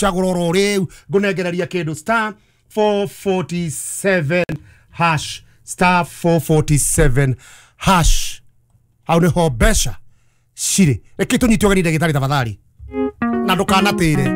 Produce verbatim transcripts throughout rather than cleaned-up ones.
chaguroro riu ngunegereria kindu star four forty-seven hash star four forty-seven hash au ne ho besha shire ekitu nyitio gani ndagitari tafadhali na ndukana tire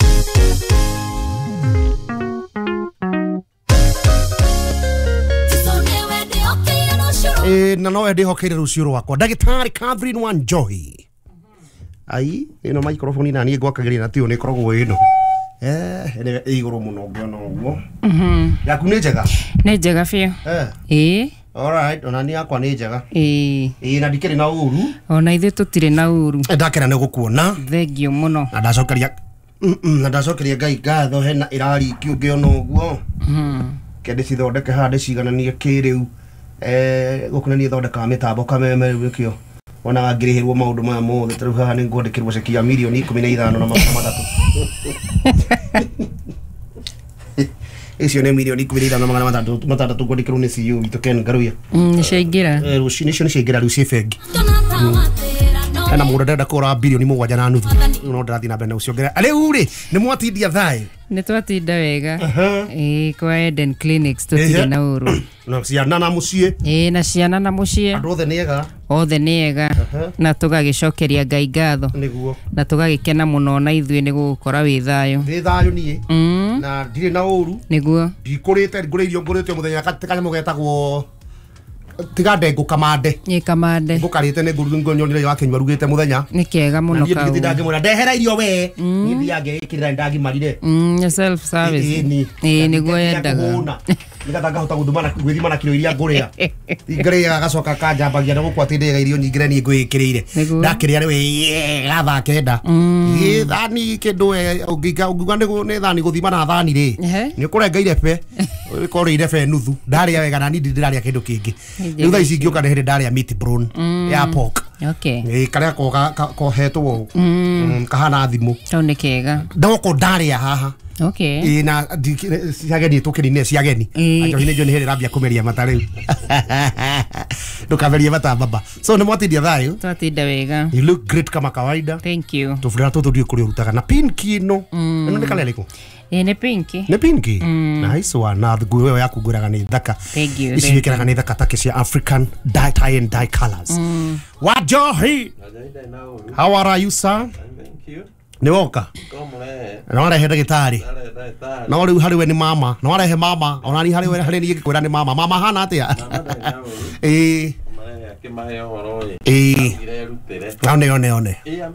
eh na no ende hokeire rucio rwakwa ndagitari Catherine Wanjohi ai ino microphone na ni gwakagiria na tio ni korogwo ino eh ene iguru muno ngiona uguo mhm yaku ni njega ni njega fio eh eh alright ona ni yakwa ni njega eh eh na ndikiri na uru ona ithe tutire na uru ndakera ne gukuona thengio muno na ndacokeria mm na ndacokeria ngai ngatho hena irari kiungiona uguo mhm kende cithondeke hande cigananie kiriu eh gukunani thondeka mitambo kameme rukio ona ngirihirwo maundu maya mothe tru haha ni ngwandikirwo cekia milioni kumi na ithano na magana matatũ icio ni milioni kumi na ithano na magana matatũ matatũ ngwandikirwo ni C E O witũ Ken Ngaruya ni ciaingira eh ruci ni ciaingira ruci bengi kana mũndũ ndenda kũra bilioni mũgwanja na nuthu no ndirathi na mbere ucio ngera rĩu rĩ nĩ mwatindia thaĩ ni twatinda wega eh kwa Eden Clinics tutire na uru na ciana na mucie eh na ciana na mucie andũ othe nĩega othe nĩega na tugagicokeria ngai ngatho nĩguo na tugagikena muno na ithuĩ nĩ gũkora wĩ thayũ wĩ thayũ niĩ mm na ndirĩ na uru nĩguo ndikũrĩte ngũrĩirio ngũrĩtio mũthenya kanya mũgetagwo tigande ngukamande ni kamande ngukarite ne ngurungo nyonire wakenywa rugite muthenya ni kega muno ka ni ndage mura ndehera irio we ni ndiage ikirira ndagi marire mm self service ni eh niguo yendaga nigatha ngahota guthuma na gwithima na kilo iria nguria ingreya gacoka kanjambagia na gukwa tindega irio nyingire ni ngwikirire ndakiria we gatha kenda ii thani kindu ungiga ungiga ni thani guthima na thani ri ni kurengaire pe ukorire fe nuthu ndaria wega na ni ndiraria kindu kingi riu thaa ici ngioka ndehere ndaria meat bone ya pork okay eh karia ko ko hetwo kahana thimu tau ni kega ndoko ndaria haha okay eh na ciageni tukirine ciageni ajohine jo ni here rabia kumeria mata riu ndukameria mata baba so ni mwatindia thayo twatinda wega you look great kama kawaida thank you tufura tu tu kuri urutaga na pinki ino ino ni kale liko eh ni pinki ni pinki nice one na nguo yaku nguraga ni thaka thank you ici wikiraga ni thaka take cia African dye tie and dye colors Wanjohi how are you sir thank you ni woka na wale heda gitari na wale hari we ni mama na wale he mama ona ni hari we hari ni gikwira ni mama mama hana atia eh kimahe horo eh one one one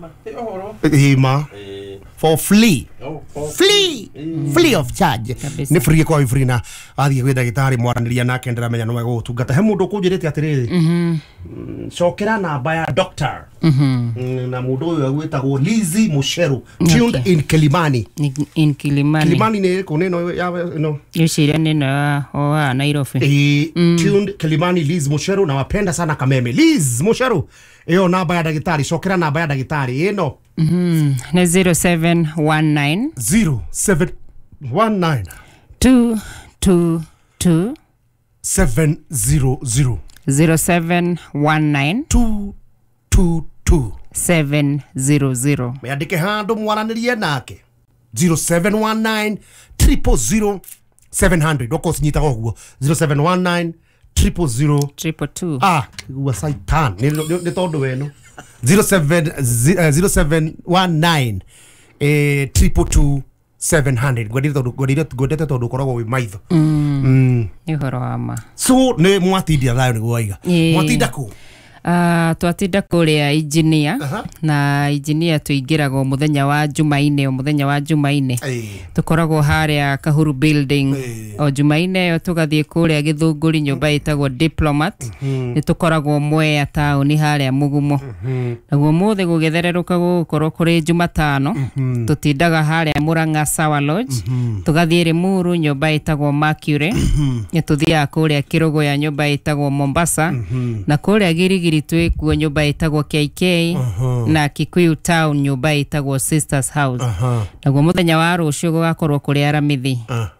eh ma for free free free of charge ni free kwa free na athie gwetha gitari mwaraniria nake ndiramenya no wego utungata he mundu kunjirite atiriri mhm cokera namba ya doctor mhm na mundu uyu agwetagwo Lizzy Musheru tuned in Kilimani in Kilimani Kilimani ni kuneno ya no yoshiria neno oa Nairobi eh tuned Kilimani Lizzy Musheru na wapenda sana kameme Lizzy Musheru iyo namba ya daktari cokera namba ya daktari ino mhm na zero seven one nine zero seven one nine two two two seven zero zero zero seven one nine two two two seven zero zero meandike handu mwaranirie nake zero seven one nine triple zero seven hundred oko sinyitaga guo zero seven one nine triple zero triple two ah guo saitan ni tondu weno zero seven one nine eh triple two seven hundred godito godito godito tondu koragwo wi maitho mm ni horo ama so ne mwatindia thayo ni gwaiga mwatinda ku Uh, twatinda kuria engineer uh -huh. na engineer tuingiragwo muthenya wa Jumaine o muthenya wa Jumaine tukoragwo haria Kahuru building o Jumaine yo tugathie kuria Githunguri nyumba itagwo Diplomat ni tukoragwo Mwea town haria Mugumo naguo muthe gugethereruka gukorwo kuri Jumatano tutindaga haria Murang'a Sawa Lodge tugathie Rimuru nyumba itagwo Mercury ni tuthia kuria Kirogo ya nyumba itagwo Mombasa na kuria Girigiri twikuo nyumba itagwo K K uh -huh. na Kikuyu town nyumba itagwo Sisters House uh -huh. naguo muthenya wa rucio gugakorwo kuri Aramithi uh.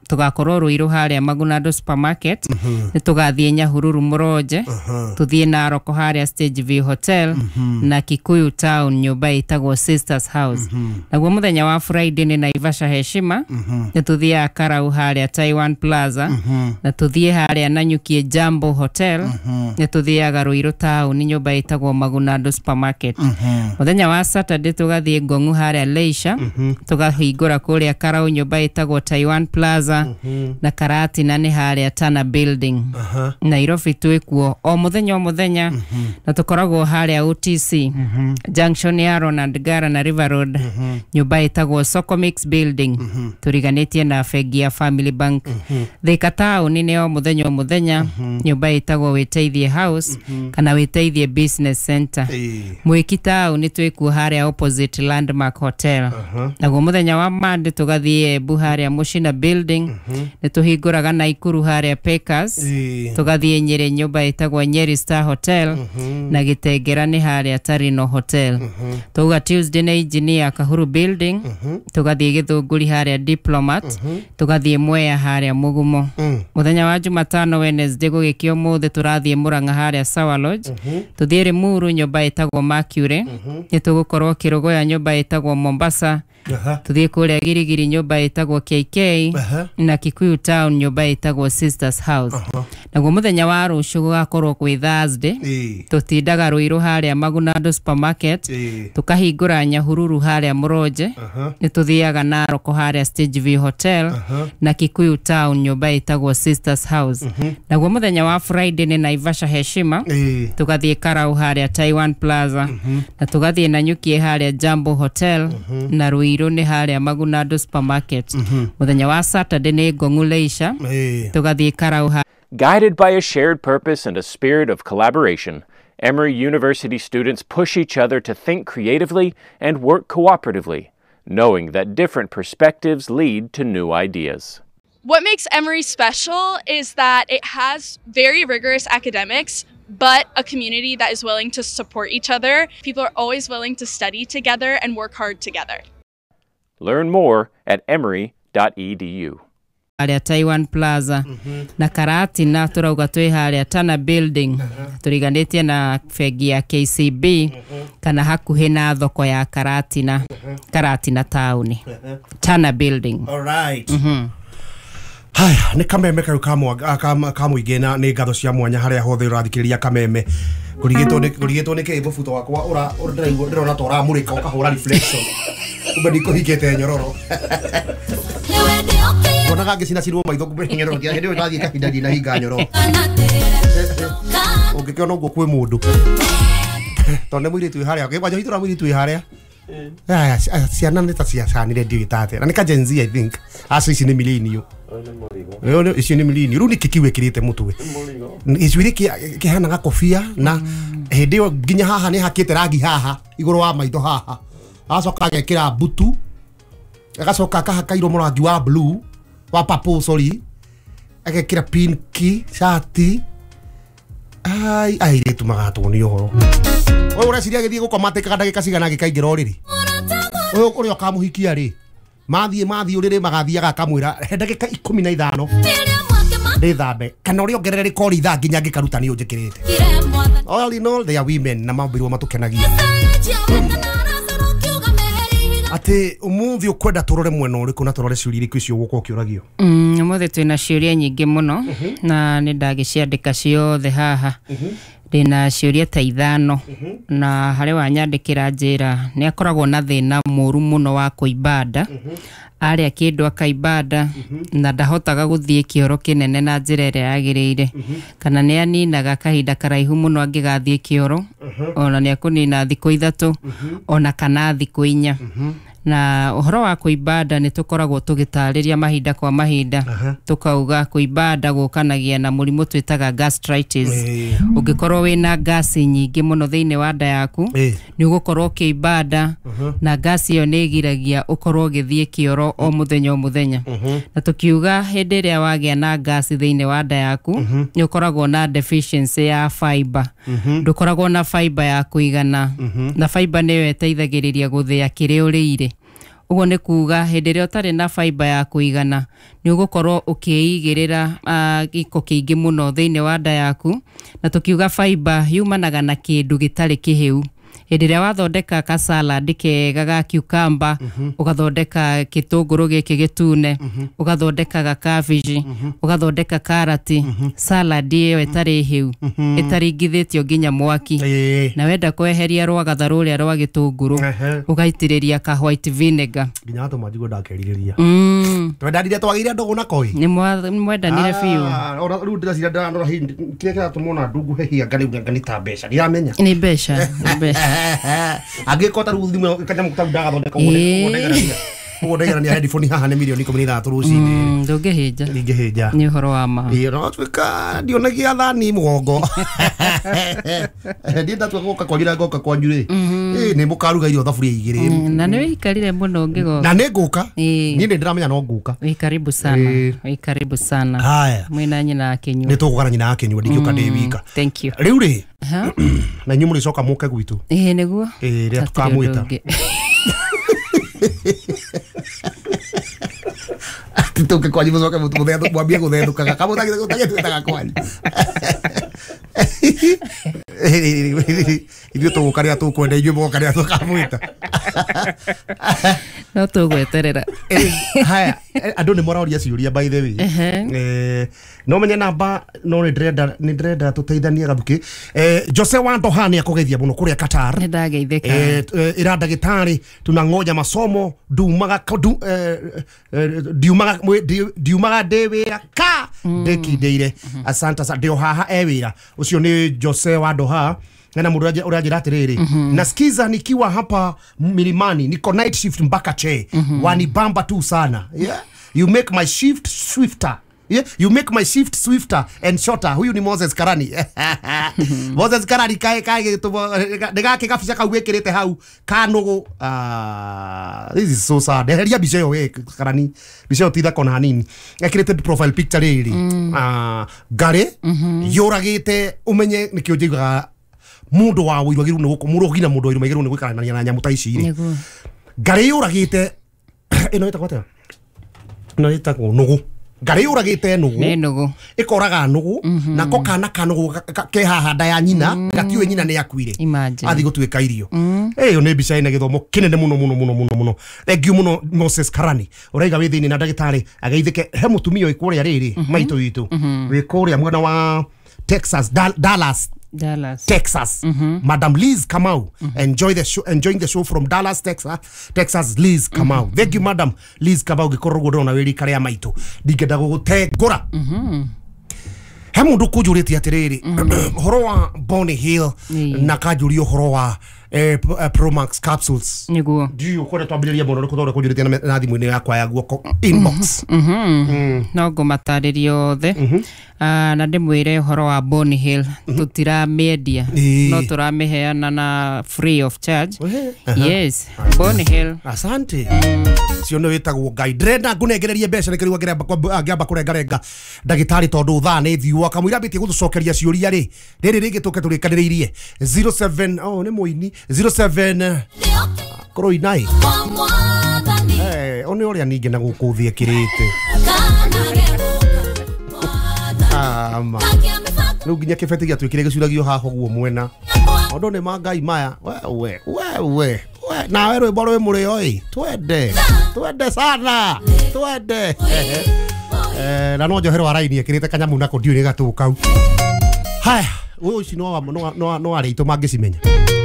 tugakorwo Ruiru haria Magunado Supermarket mm -hmm. ni tugathie Nyahururu Muroje uh -huh. tuthie Naroko haria Stage View Hotel mm -hmm. na Kikuyu Town nyumba itagwo Sisters House mm -hmm. naguo muthenya wa Friday ni Naivasha Heshima mm -hmm. ni tuthie Karau haria Taiwan Plaza mm -hmm. na tuthie haria Nanyukie Jambo Hotel mm -hmm. ni tuthie Ruiru Town nyumba itagwo Magunado Supermarket mm -hmm. muthenya wa Saturday tugathie Ngong'u haria Leisha mm -hmm. tugahingura kuria Karau nyumba itagwo Taiwan Plaza mm -hmm. na Karatina ni haria Tana Building uh -huh. Nairobi twikuo o muthenya o muthenya mm -hmm. na tukoragwo haria O T C mm -hmm. Junction ya Ronald Gara na River Road mm -hmm. nyumba itagwo Soko Mix Building mm -hmm. turiganitie na Fegi ya Family Bank mm -hmm. Thika Town ni o muthenya o muthenya mm -hmm. nyumba itagwo Witeithie House mm -hmm. kana Witeithie Business Center hey. Mwiki Town ni twikuo haria opposite Landmark Hotel uh -huh. naguo muthenya wa Monday tugathie Buharia Mushina Building mm -hmm. ni tuhinguraga Naikuru haria Pekas hey. tugathie Nyeri nyumba itagwo Nyeri Star Hotel mm -hmm. na Gitengera ni haria Tarino Hotel mm -hmm. tuga Tuesday ni Engineer Kahuru Building mm -hmm. tugathie Githunguri haria Diplomat mm -hmm. tugathie Mwea haria Mugumo mm. muthenya wa Jumatano Wednesday gugikio muthe turathie Murang'a haria Sawa Lodge mm -hmm. tuthie Rimuru nyumba itagwo Mercury mm -hmm. ni tugukorwo Kirogoya nyumba itagwo Mombasa uh -huh. tuthie kuria Girigiri nyumba itagwo K K uh -huh. na Kikuyu Town nyumba itagwo Sisters House uh -huh. naguo muthenya wa rucio gugakorwo kwi Thursday e. tutindaga Ruiru haria Magunado Supermarket e. tukahingura Nyahururu haria Muroje uh -huh. ni tuthiaga Naroko haria Stage View Hotel uh -huh. na Kikuyu Town nyumba itagwo Sisters House uh -huh. naguo muthenya wa Friday ni Naivasha Heshima e. tugathie Karau haria Taiwan Plaza uh -huh. na tugathie Nanyukie haria Jambo Hotel uh -huh. na Ruiru ni haria Magunado Supermarket uh -huh. muthenya wa Saturday ni Ngong'u Leisha e. tugathie Karau haria. Guided by a shared purpose and a spirit of collaboration, Emory University students push each other to think creatively and work cooperatively, knowing that different perspectives lead to new ideas. What makes Emory special is that it has very rigorous academics, but a community that is willing to support each other. People are always willing to study together and work hard together. Learn more at emory dot e d u. haria Taiwan Plaza mm -hmm. na Karatina turauga twi haria Tana Building uh -huh. turiganitie na Fegi ya K C B uh -huh. kana hakuhi na thoko ya Karatina uh -huh. Karatina Town uh -huh. Tana Building. All right. Mhm mm haya ni kameme kau kamwa kamuigena ni ngatho cia mwanya haria hothe urathikiriria kameme kurigitwo ni kurigitwo ni kibo futo wakwa ura ndiraigwo ndirona tora murika ukahura reflection ubadi kuhigete nyororo Bona ngicina cirwo maitho kumbe nyororo kia ndio irathie kahinda dina hinga nyororo ungikiona uguo kwi mundu tonde mwiri tu haria kibanyo itura mwiri tu haria aya ciana nĩ ta ciacanire ndigitate na nĩ ka Gen Z I think acio ici nĩ millennial yo nĩ ici nĩ millennial rĩu nĩ kikiwe kirite mutwe icwiri kihanaga kofia na hindi yo nginya haha nĩ hakite rangi haha iguru wa maitho haha acoka agekira butu agacoka akahaka iro murangi wa blue wa purple sorry agekira pinki shati ai ai ritu magatwo ni uhoro oyo ureciria githie gukomateka ndagika cigana gikaingira oriri oyo uri okamuhikia ri mathie mathie uriri magathiaga kamwira ndagika ikumi na ithano ndi thambe kana uri ongerere kori tha nginya ngikaruta ni unjikirite all in all they are women na mambirwo matukenagia ati umuthi ukwenda turore mwena uriku na turore ciuria iriku icio guko kiuragio mm umuthi twina ciuria nyingi muno uh -huh. na ni ndagiciandika ciothe haha uh -huh. ndina ciuria ta ithano uh -huh. na hari wanyandikira njira ni akoragwo na thina muru muno wa kuibada uh -huh. aria kindu akaibada uh -huh. na ndahotaga guthie kioro kinene na njira ria yagiriire uh -huh. kana ni aninaga kahinda karaihu muno angigathie kioro uh -huh. ona ni akunina thiku ithatu uh -huh. ona kana thiku inya uh -huh. na uhoro wa kuibada ni tukoragwo tugitariria mahinda kwa mahinda uh -huh. tukauga kuibada gukanagia na murimu twitaga gastritis hey. ungikorwo wina gas nyingi muno thiini wa nda yaku hey. ni ugukorwo kiibada uh -huh. na gas iyo negiragia ukorwo githie kioro o muthenya o muthenya uh -huh. na tukiuga hindi ria wagia na gas thiini wa nda yaku uh -huh. ni ukoragwo na deficiency ya fiber uh -huh. ndukoragwo na fiber ya kuigana uh -huh. na fiber niyo iteithagiriria guthia kiri urire ugo ne kuga hedere otare na fiber ya kuigana ni ugukorwo ukiigirira giko kiingi muno thiine wa nda yaku na tukiuga fiber yumanaga na kindu gitari kihiu Hĩndĩ wathondeka ka salad kega ga cucumber ugathondeka kitunguru giki gitune ugathondeka ga cabbage ugathondeka karati salad iyo itari hiu itaringithitio nginya mwaki na wenda kweheria rwagatha ruria rwa gitunguru ugaitiriria ka white vinegar nginya ato majigo ndakerirĩria mm twendandire twagire ndogo na koi ni mwendanire fiu ora riu ndĩracira ndandora hindi kĩrĩa tũmona ndungu hehia ngari ngani ta mbeca ndiramenya ni mbeca ni mbeca agikota riu thimu kanyamu kutaga thondeka wonegera wonegera ni headphone haha ni milioni ikũmi na ithatũ rucinĩ ndũngĩhĩnja ndingĩhĩnja ni uhoro wa ma ĩĩ no twĩka ndionagia thani mũgongo ndi ndatua gũka kwanjũra ngoka kwanjũrĩ ĩĩ nĩ mũkaruga irio thaburia igĩrĩ na nĩ wĩikarire mũno ngĩgoka na nĩ ngũka niĩ nĩ ndĩramenya no ngũka wĩ karibu sana wĩ karibu sana haya mwĩna nyina akenyua nĩ tũgũkana nyina akenyua ndingĩũka ndĩ wika thank you rĩu rĩ na inyuĩ mũrĩcoka mũke gwitũ ĩĩ nĩguo ĩĩ rĩrĩa tũkamwĩta tuke kwanyu muzoke mutu muthethu mwambie guthethukaga kamutagire gutagie twetaga kwanyu ithuĩ tũgũka rĩrĩa tũkwenda inyuĩ mũgoka rĩrĩa tũkamwĩta no tũgweterera haya andũ nĩ moraũria ciũria by the way no menye namba no nĩ ndĩrenda nĩ ndĩrenda tũteithanie gathuki Jose wa Ndoha nĩ akũgeithia mũno kũrĩa Qatar nĩ ndageithĩka ira ndagĩtarĩ tunangoja masomo ndumaga ndiumaga ndiumaga ndĩ wĩra ka ndĩkindĩire asante sana ndio haha e wĩra ucio nĩ Jose wa Ndoha na mũndũ ũranjĩra atĩrĩrĩ nasikiza nikiwa hapa milimani niko night shift mpaka che wanibamba tu sana yeah you make my shift swifter yeah you make my shift swifter and shorter huyu ni Moses Karani Moses Karani kae kae ndegake gabica kau wekirite hau kanugu ah this is so sad heria bica yo we Karani bica titha kona hanini ekirite profile picture riri ah gare yoragite umenye nikio njigaga mundu wa wirugiru ni guko murugina mundu wiru magiru ni gwikarania na nyamu ta ici ri ngari yuragite ino itakwata no itako nugu ngari yuragite nugu ni nugu ikoraga nugu na ko kana kanugu ke haha nda ya nyina gatiwe nyina ni akuire athi gutuika irio eyo ni bica ina githomo kinene muno muno muno muno muno thank you muno Moses Karani uraiga wi thini na ndagitari ageithike he mutumia ikuria riri maitu yitu wi kuria mwena wa Texas Dallas Dallas Texas mm-hmm. Madam Liz Kamau mm-hmm. enjoy the show enjoying the show from Dallas Texas Texas Liz Kamau mm-hmm. thank you Madam Liz Kamau gikorwo ndona wiri kare maitu ndingenda gugutengura mhm he mundu kujuriti atiriri horo wa Bonny Hill na kajurio horo wa eh, Pro Max capsules niguo ndio kore twambiriria muno kuthore kujuriti na thimu-ini yakwa ya guoko inbox mhm no ngumataaririo othe na ndimwire horo wa Bonny Hill tutiramedia no turamiheana na free of charge yes Bonny Hill asante cio no witagwo Ngai ndrenda ngunengererie mbeca nikirwa ngiamba kurengarenga ndagitari tondu thaa ni thiwa kamwira bitie gutucokeria ciuria ri riri ringi tuke turikaniriirie zero seven oh ni muini zero seven koroi nai eh oni oria ninge na gukuthia kirite ama riu nginya kibeti gia twikire gicuragio haho guo mwena ondo ni mangai maya we we we we na we rwimbo rwi muri oi twende twende sana twende eh na no njohero araini ekirite kanyamu nako ndiuri gatu kau haya uyu ici no no no ari itu mangicimenya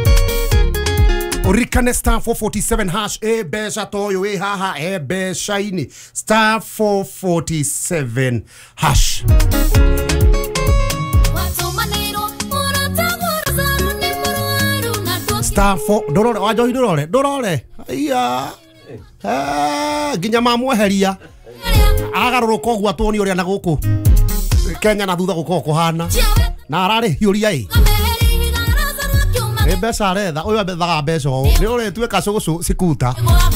Urikane star four forty-seven hash e besha toyo e haha e besha ini star four forty-seven hash star four dorore wajohi dorore dorore iya eh ginya mamweheria agaruruka gwa toni uria na guku Kenya na thutha guko kuhana na arari hiuria i e besa retha uyu bethaga beso ni uri tuika cugucu sikuta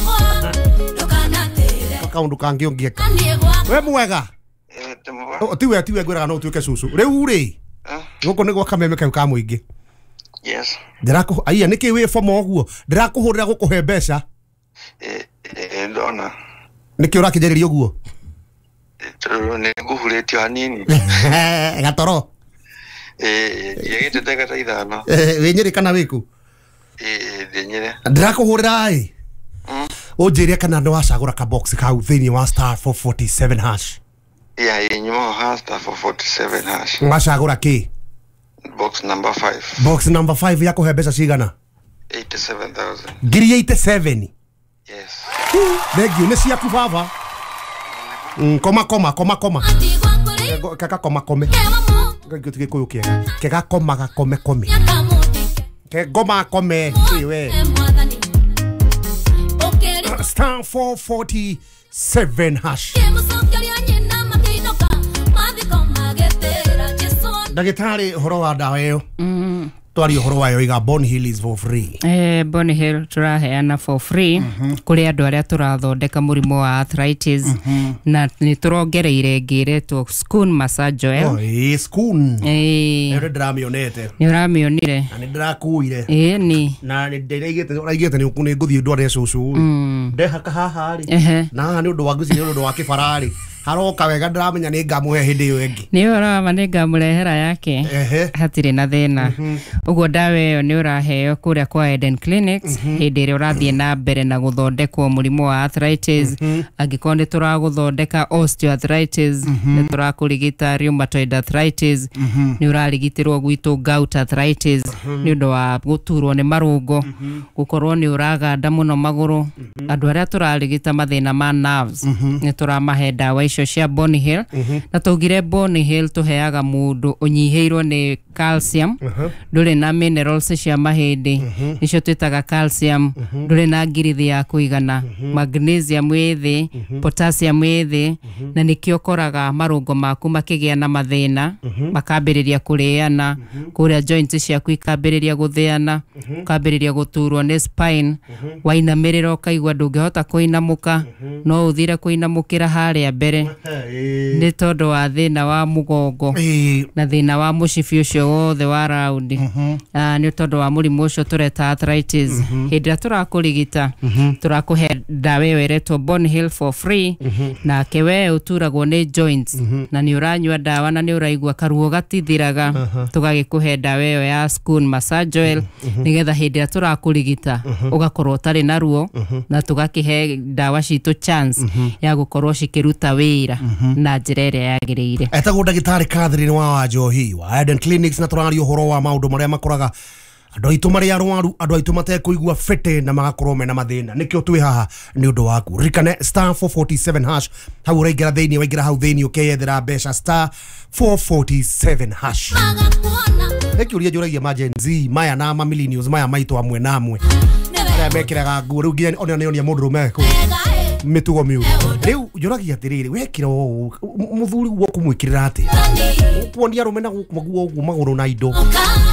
kaundu kangi ungieka we mwega tiwe tiwe gwiraga no tuike cucu riu ri guko niguo kameme kau ka muingi yes ndiraku aiya niki wi fomo guo ndirakuhurira gukuhe beca Eh, eh, ndona. Niki urakijereria guo? Toro ne nguhuretio hanini. Gatoro. Eh, yegete ndagata ithano. Eh, wenyere kana wiku? Eh, denyere. Ndirakuhurira ai. Mm. Unjiria kana ndo wacagura ka box kau thiini wa star four forty-seven hash. Yeah, yenyuma ha star four forty-seven hash. Wacagura ki? Box number five. Box number five yako he mbeca cigana? eighty-seven thousand. Ngiri eighty-seven. Yes. Thengio nĩ ciaku baba. Mm, koma koma koma koma. Kaka koma kome. Ngĩ tuge koyo kiega. Kega koma ga kome kome. Ke goma kome we. Star four forty-seven hash. Dagitari horo wa dawa yo. Mm. Twari horo wa yo iga Bonny Hill is for free. Eh, Bonny Hill turaheana for free mm -hmm. kuri andu aria turathondeka murimo wa arthritis mm -hmm. na ni turongereire ngiretwo Schoon Massage Oil. Oh, eh, Schoon. Eh. Ero ndramionete. Ni uramionire. Na ni ndirakuire. Eh ni. Na ni ndeigete uraigete ni ukune nguthie ndware cucu. Mm. Ndehaka haha ri. Eh. Na ni undu wa nguci ni undu wa kibarari. Haroka wega ndramenya ni ngamuhe hindi yo engi. Ni ora mane ngamurehera yake. Ehe. Hatire na thina. Ugo dawa yo ni uraheo kuria kwa Eden Clinics hindi ire urathie na mbere na guthondekwo murimo wa arthritis angikonde turaguthondeka osteoarthritis ni turakurigita rheumatoid arthritis ni urarigitirwo gwitu gout arthritis ni undu wa guturwo ni marungo gukorwo ni uraganda muno maguru andu aria turarigita mathina ma nerves ni turamahe dawa icio cia Bonny Hill na tugire Bonny Hill tuheaga mundu unyiheirwo ni calcium nduri na minerals cia mahindi nicio twitaga calcium nduri na ngirithi ya kuigana magnesium ithi potassium ithi na nikio koraga marungo maku makigia na mathina makambiriria kuriana kuria joints ciaku ikambiriria guthiana ukambiriria guturwo ni spine wainamirira ukaigua ndungihota kuinamuka no uthire kuinamukira haria mbere ni tondu wa thina wa mugongo na thina wa mucibi ucio wothe wa raundi ni tondu wa murimu ucio tureta arthritis hindira turakurigita turakuhe dawa iyo iretwo Bonny Hill for free na kewe uturagwo ni joints na ni uranywa dawa na ni uraigua karuo gatithiraga tugagikuhe dawa iyo ya Schoon Massage Oil nigetha hindira turakurigita ugakorwo tari na ruo na tugakihe dawa citu chance ya gukorwo cikiruta wira na njira iria yagiriire. Etagwo ndagitari Catherine wa Wanjohi wa Eden Clinics na turaria uhoro wa maundu maria makoraga andu aitu mari arwaru andu aitu matekuigua fete na magakorwo mena mathina nikio twi haha ni undu waku rikane star four forty-seven hash hau uraingira thiini waingira hau thiini ukeyethera mbeca star four forty-seven hash ekiuria njuragia majenzi maya na ma millennials maya maitu amwe na amwe aria mekiraga nguo riu nginya ona nionia mundu rumeko mitugo miu riu njuragia atiriri wekira muthuri guo kumwikirira ati kuonia rumena guku maguo maguru na indo